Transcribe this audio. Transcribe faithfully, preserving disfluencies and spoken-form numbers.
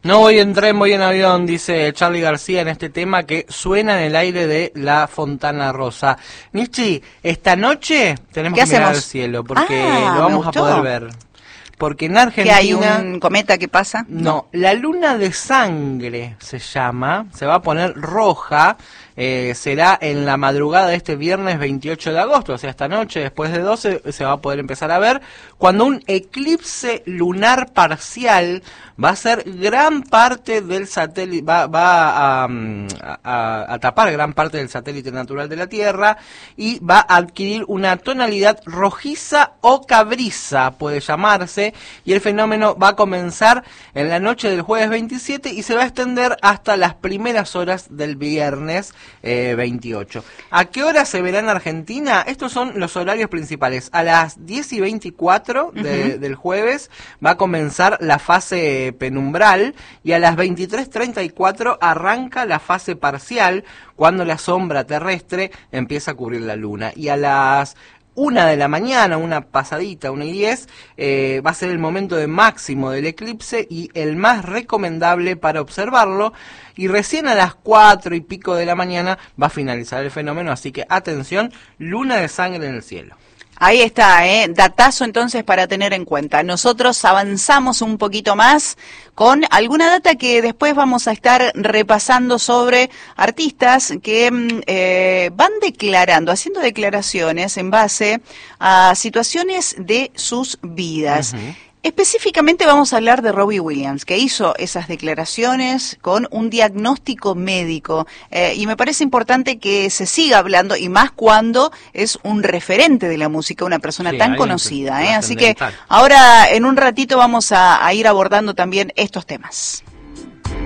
No voy en tren, voy en avión, dice Charly García en este tema que suena en el aire de la Fontana Rosa. Nichi, esta noche tenemos que mirar al cielo porque ah, lo vamos a poder ver. Porque en Argentina... ¿Que hay un cometa que pasa? No, no, la luna de sangre se llama, se va a poner roja, eh, será en la madrugada de este viernes veintiocho de agosto, o sea, esta noche, después de doce, se va a poder empezar a ver, cuando un eclipse lunar parcial va a ser gran parte del satélite, va, va a, a, a tapar gran parte del satélite natural de la Tierra y va a adquirir una tonalidad rojiza o cabriza, puede llamarse, y el fenómeno va a comenzar en la noche del jueves veintisiete y se va a extender hasta las primeras horas del viernes eh, veintiocho. ¿A qué hora se verá en Argentina? Estos son los horarios principales. A las diez y veinticuatro de, uh-huh. del jueves va a comenzar la fase penumbral y a las veintitrés treinta y cuatro arranca la fase parcial, cuando la sombra terrestre empieza a cubrir la luna. Y a las una de la mañana, una pasadita, una y diez, eh, va a ser el momento de máximo del eclipse y el más recomendable para observarlo, y recién a las cuatro y pico de la mañana va a finalizar el fenómeno, así que atención, luna de sangre en el cielo. Ahí está, ¿eh? Datazo entonces para tener en cuenta. Nosotros avanzamos un poquito más con alguna data que después vamos a estar repasando sobre artistas que eh, van declarando, haciendo declaraciones en base a situaciones de sus vidas. Uh-huh. Específicamente vamos a hablar de Robbie Williams, que hizo esas declaraciones con un diagnóstico médico. Eh, y me parece importante que se siga hablando, y más cuando es un referente de la música, una persona sí, tan conocida. ¿eh? Así que ahora, en un ratito, vamos a, a ir abordando también estos temas.